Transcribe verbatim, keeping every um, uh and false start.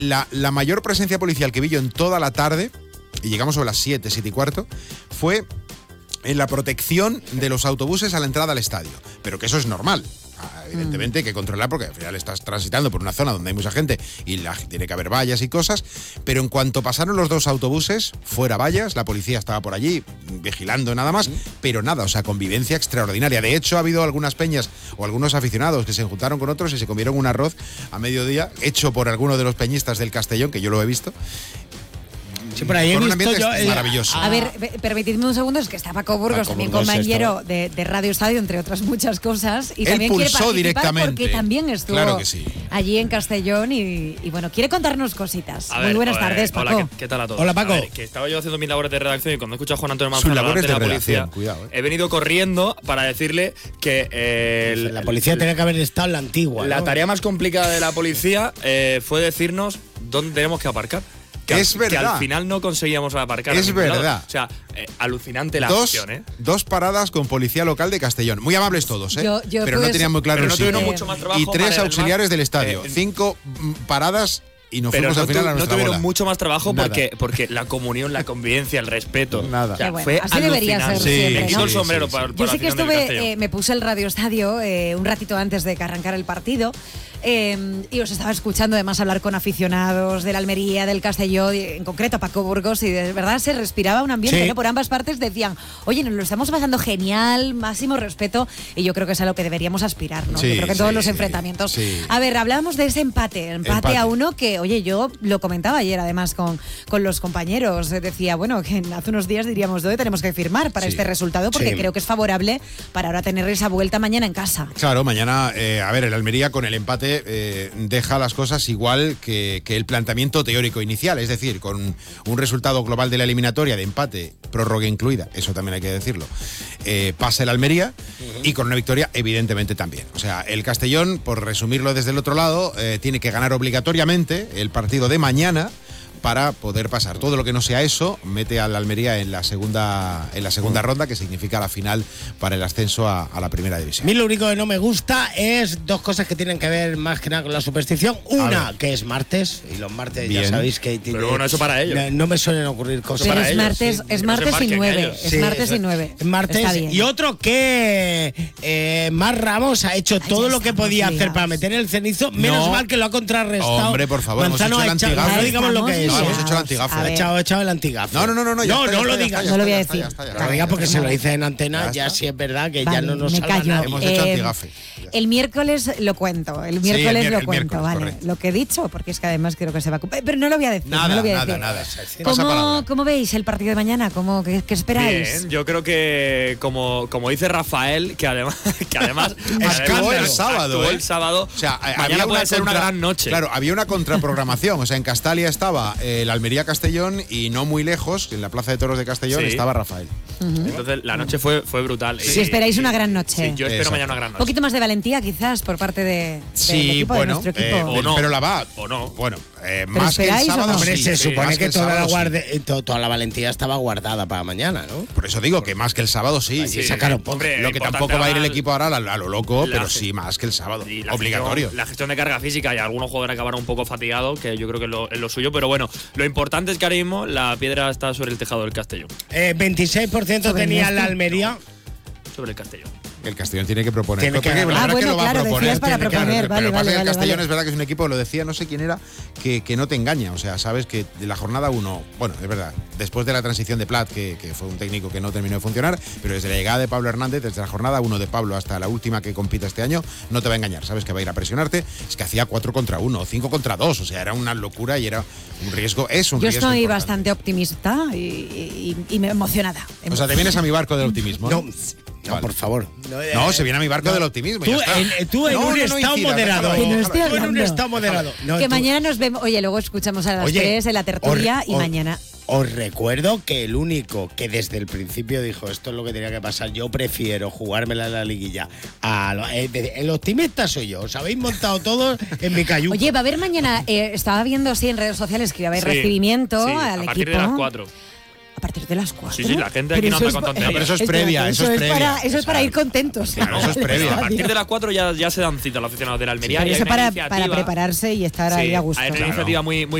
la, la mayor presencia policial que vi yo en toda la tarde, y llegamos sobre las siete, siete y cuarto, fue en la protección de los autobuses a la entrada al estadio. Pero que eso es normal. Evidentemente hay que controlar porque al final estás transitando por una zona donde hay mucha gente y la, tiene que haber vallas y cosas, pero en cuanto pasaron los dos autobuses, fuera vallas, la policía estaba por allí vigilando nada más, pero nada, o sea, convivencia extraordinaria. De hecho, ha habido algunas peñas o algunos aficionados que se juntaron con otros y se comieron un arroz a mediodía, hecho por alguno de los peñistas del Castellón, que yo lo he visto. Sí, por ahí he visto yo, eh, maravilloso. A ver, permitidme un segundo, es que está Paco Burgos, Paco también Burgos compañero de, de Radio Estadio, entre otras muchas cosas. Y Él también quiere pulsó participar directamente. porque también estuvo Claro que sí. allí en Castellón y, y bueno, quiere contarnos cositas. A Muy ver, buenas eh, tardes, Paco. Hola, ¿qué, ¿qué tal a todos? Hola, Paco. A ver, que estaba yo haciendo mis labores de redacción y cuando he escuchado a Juan Antonio Sus Manzano labores delante de la de policía, redacción, cuidado, eh. he venido corriendo para decirle que eh, el- La policía tenía que haber estado en la antigua. la ¿no? tarea más complicada de la policía eh, fue decirnos dónde tenemos que aparcar. Que Es al, verdad. Que al final no conseguíamos aparcar. Es a ningún lado. verdad. O sea, eh, alucinante la Dos, acción, ¿eh? dos paradas con policía local de Castellón. Muy amables todos, ¿eh? Yo- yo pero no pues- tenían muy claro pero el no sitio. tuvieron mucho más trabajo Y tres para el auxiliares más- del estadio. eh, Cinco mm, paradas y nos Pero fuimos no, al final tu- a no nuestra tuvieron bola. mucho más trabajo Nada. porque, porque la comunión, la convivencia, el respeto. Nada. O sea, Qué bueno, fue así debería ser alucinante. Sí, siempre, Me quito ¿no? el sí, sombrero sí, para, sí. para Yo sí la que afición del estuve, Castellón. eh, me puse el Radio Estadio eh, un ratito antes de que arrancara el partido eh, y os estaba escuchando además hablar con aficionados de la Almería, del Castellón, y en concreto a Paco Burgos, y de verdad se respiraba un ambiente, Sí. ¿no? Por ambas partes decían, oye, nos lo estamos pasando genial, máximo respeto, y yo creo que es a lo que deberíamos aspirar, ¿no? Sí, yo creo que en todos sí, los sí, enfrentamientos. sí. A ver, hablábamos de ese empate, empate, Empate. a uno que, oye, yo lo comentaba ayer además con, con los compañeros, eh, decía, bueno, que hace unos días diríamos, ¿dónde tenemos que firmar para Sí. este resultado? Porque Sí. creo que es favorable para ahora tener esa vuelta mañana en casa. Claro, mañana, eh, a ver, el Almería con el empate eh, deja las cosas igual que, que el planteamiento teórico inicial, es decir, con un resultado global de la eliminatoria de empate, prórroga incluida, eso también hay que decirlo, eh, pasa el Almería y con una victoria evidentemente también. O sea, el Castellón, por resumirlo desde el otro lado, eh, tiene que ganar obligatoriamente el partido de mañana para poder pasar. Todo lo que no sea eso mete al Almería en la segunda en la segunda ronda, que significa la final para el ascenso a, a la primera A división. mí lo único que no me gusta es dos cosas que tienen que ver más que nada con la superstición. Una, ver. que es martes, y los martes Bien. ya sabéis que tiene- Pero bueno, eso para ellos. No, no me suelen ocurrir cosas Pero para es ellos, martes, sí. es Que no se martes y embarquen nueve. ellos. Es Sí, martes eso- y nueve. es martes. Está bien. Y otro que eh, Mar Ramos ha hecho Ah, todo ya lo que estamos podía hacer liados. para meter el cenizo, menos No. mal que lo ha contrarrestado. Hombre, por favor, hemos Manzano hecho el ha echado- antigafe. No digamos lo que es. No, hemos liados. hecho el antigafe. A Ha ver. echado, ha echado el antigafe. No, no, no, no, no, ya no, está, no ya lo está, digas. ya No lo voy a está, ya decir. está, ya No está. lo digas porque Ya se lo está. dice en antena, Ya ya está. sí es verdad que ya Vale, no nos me salga callo. nada. Hemos hecho Eh, antigafe. El miércoles lo cuento, el miércoles el mier- lo el cuento, miércoles, vale. correcto. Lo que he dicho, porque es que además creo que se va a cumplir. Pero no lo voy a decir, Nada, no lo voy a nada, decir. nada. Pasa ¿Cómo, palabra. ¿Cómo veis el partido de mañana? ¿Cómo, qué, qué esperáis? Bien, yo creo que como, como dice Rafael, que además que además Actuó el además sábado, actuó ¿eh? el sábado. O sea, eh, mañana había puede ser una contra- gran noche. Claro, había una contraprogramación. O sea, en Castalia estaba eh, el Almería Castellón y no muy lejos, en la Plaza de Toros de Castellón, Sí. estaba Rafael. Entonces la noche fue, fue brutal. Si Y- esperáis una y- gran noche. Sí, yo espero Exacto. mañana una gran Un noche. poquito más de valentía quizás por parte de, del Sí, equipo, de bueno, nuestro eh, equipo. O no. pero la va. O no. Bueno, eh, ¿Pero más que el esperáis o sábado. no? Hombre, sí, se sí, supone más que el toda la, sábado, sí. guarde- eh, to- toda la valentía estaba guardada para mañana, ¿no? Por eso digo que más que el sábado sí. Sí, sacar un poco. hombre, Lo que importante tampoco va a ir el ahora equipo ahora a, a lo loco, la pero ge- sí más que el sábado. y la Obligatorio. Gestión, la gestión de carga física y algunos jugadores acabaron un poco fatigados, que yo creo que es lo, es lo suyo. Pero bueno, lo importante es que ahora mismo la piedra está sobre el tejado del Castellón. Eh, veintiséis por ciento Sobre tenía el la este. Almería. Sobre el Castellón. El Castellón tiene que proponer. Tiene Pero que porque ganar. la Ah, verdad que bueno, lo va a claro, proponer, decías para tiene que proponer, ganar. vale, Pero lo que pasa vale, es que el vale, Castellón vale. es verdad que es un equipo, lo decía, no sé quién era, que, que no te engaña. O sea, sabes que de la jornada uno, bueno, es verdad, después de la transición de Plat, que, que fue un técnico que no terminó de funcionar, pero desde la llegada de Pablo Hernández, desde la jornada uno de Pablo hasta la última que compite este año, no te va a engañar. Sabes que va a ir a presionarte. Es que hacía cuatro contra uno, o cinco contra dos. O sea, era una locura y era un riesgo. Es un Yo riesgo estoy importante. bastante optimista y, y, y me- emocionada. O sea, te vienes a mi barco del optimismo. No, No, no, Vale. por favor. No, se viene a mi barco del optimismo. Tú ya está. en, tú en No, un no, no estado incidas, moderado. déjalo, Que no estoy Tú en un hablando. estado moderado. No, que tú- mañana nos vemos. Oye, luego escuchamos a las Oye, tres en la tertulia os- y os- mañana. Os recuerdo que el único que desde el principio dijo esto es lo que tenía que pasar, yo prefiero jugármela en la liguilla. A lo- eh, de- el optimista soy yo, os habéis montado todos en mi cayuco. Oye, va a haber mañana, eh, estaba viendo así en redes sociales que iba a haber Sí, recibimiento sí, al a partir equipo. de las cuatro. partir de las cuatro. Sí, sí, la gente aquí Pero no eso anda es con pa- tonterías. Pero eso es Espérate, previa, eso es previa. Para, eso es para O sea, ir contentos. claro, eso es previa. A partir de las cuatro ya, ya se dan cita a los aficionados de la Almería. Pero y hay eso una para, iniciativa- para prepararse y estar Sí, ahí a gusto. hay una Claro. iniciativa muy, muy